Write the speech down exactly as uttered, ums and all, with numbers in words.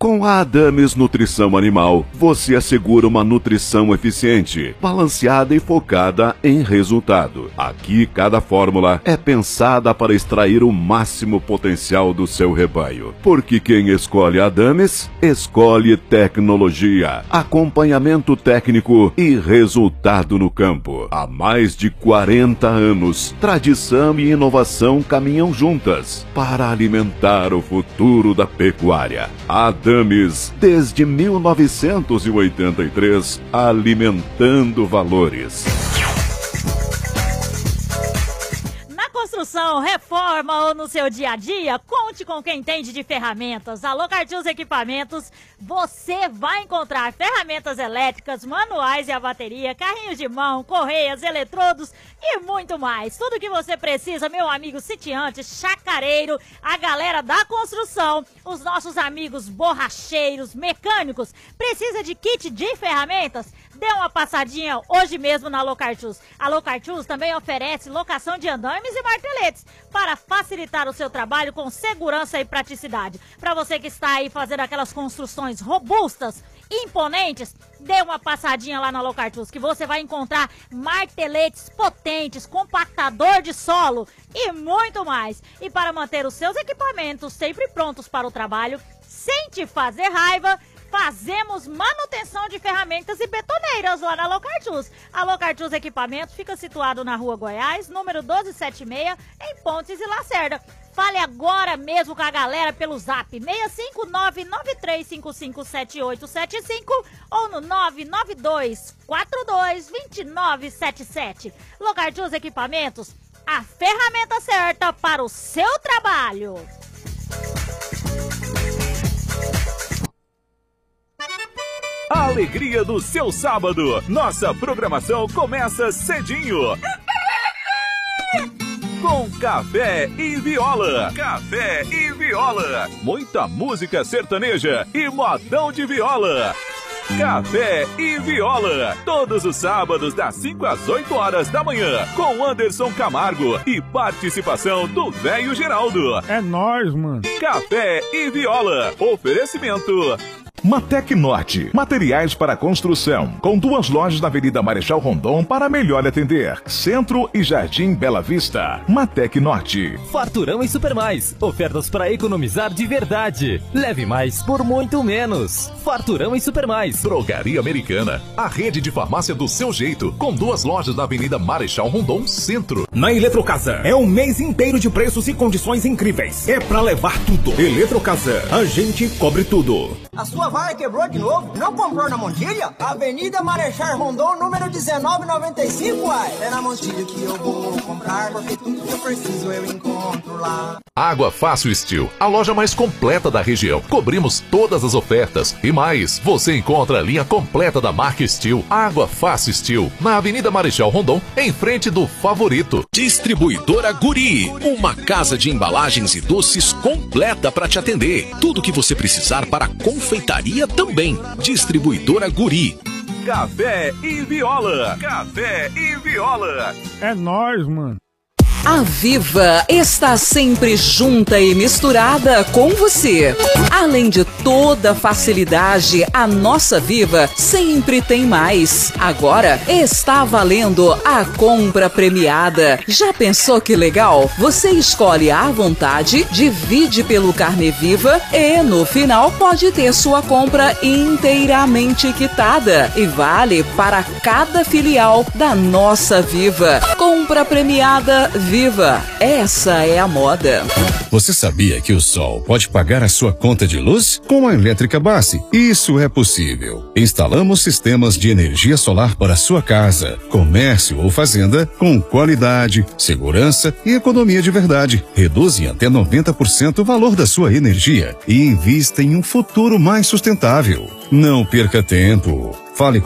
Com a Adames Nutrição Animal, você assegura uma nutrição eficiente, balanceada e focada em resultado. Aqui, cada fórmula é pensada para extrair o máximo potencial do seu rebanho. Porque quem escolhe a Adames, escolhe tecnologia, acompanhamento técnico e resultado no campo. Há mais de quarenta anos, tradição e inovação caminham juntas para alimentar o futuro da pecuária. A Adames, desde mil novecentos e oitenta e três, alimentando valores. Construção, reforma ou no seu dia a dia, conte com quem entende de ferramentas. A Locartius Equipamentos, você vai encontrar ferramentas elétricas, manuais e a bateria, carrinhos de mão, correias, eletrodos e muito mais. Tudo que você precisa, meu amigo sitiante, chacareiro, a galera da construção, os nossos amigos borracheiros, mecânicos, precisa de kit de ferramentas? Dê uma passadinha hoje mesmo na Locartius. A Locartius também oferece locação de andames e marteletes para facilitar o seu trabalho com segurança e praticidade. Para você que está aí fazendo aquelas construções robustas, imponentes, dê uma passadinha lá na Locartius que você vai encontrar marteletes potentes, compactador de solo e muito mais. E para manter os seus equipamentos sempre prontos para o trabalho, sem te fazer raiva, fazemos manutenção de ferramentas e betoneiras lá na Locartius. A Locartius Equipamentos fica situado na Rua Goiás, número doze setenta e seis, em Pontes e Lacerda. Fale agora mesmo com a galera pelo zap seis cinco nove nove três cinco cinco sete oito sete cinco ou no nove nove dois quatro dois dois nove sete sete. Locartius Equipamentos, a ferramenta certa para o seu trabalho. A alegria do seu sábado. Nossa programação começa cedinho. Com Café e Viola. Café e Viola. Muita música sertaneja e modão de viola. Café e Viola. Todos os sábados das cinco às oito horas da manhã. Com Anderson Camargo e participação do Velho Geraldo. É nóis, mano. Café e Viola. Oferecimento Matec Norte, materiais para construção, com duas lojas na Avenida Marechal Rondon para melhor atender. Centro e Jardim Bela Vista. Matec Norte. Farturão e Supermais, ofertas para economizar de verdade. Leve mais por muito menos. Farturão e Supermais. Drogaria Americana, a rede de farmácia do seu jeito, com duas lojas na Avenida Marechal Rondon, Centro. Na Eletrocasa, é um mês inteiro de preços e condições incríveis. É pra levar tudo. Eletrocasa, a gente cobre tudo. A sua vara quebrou de novo? Não comprou na Montilha? Avenida Marechal Rondon, número dezenove noventa e cinco, uai. É na Montilha que eu vou comprar, porque tudo que eu preciso eu encontro lá. Água Fácil Steel, a loja mais completa da região. Cobrimos todas as ofertas e mais. Você encontra a linha completa da marca Steel. Água Fácil Steel, na Avenida Marechal Rondon, em frente do Favorito. Distribuidora Guri, uma casa de embalagens e doces completa para te atender. Tudo que você precisar para confeitaria também. Distribuidora Guri. Café e Viola. Café e Viola. É nóis, mano. A Viva está sempre junta e misturada com você. Além de toda a facilidade, a nossa Viva sempre tem mais. Agora está valendo a compra premiada. Já pensou que legal? Você escolhe à vontade, divide pelo Carnê Viva e no final pode ter sua compra inteiramente quitada e vale para cada filial da nossa Viva. Compra premiada Viva, essa é a moda. Você sabia que o Sol pode pagar a sua conta de luz? Com a Elétrica Base, isso é possível. Instalamos sistemas de energia solar para sua casa, comércio ou fazenda com qualidade, segurança e economia de verdade. Reduz em até noventa por cento o valor da sua energia e invista em um futuro mais sustentável. Não perca tempo. Fale